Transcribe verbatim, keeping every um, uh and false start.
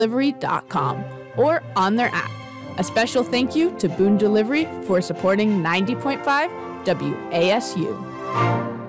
delivery dot com or on their app. A special thank you to Boone Delivery for supporting ninety point five W A S U.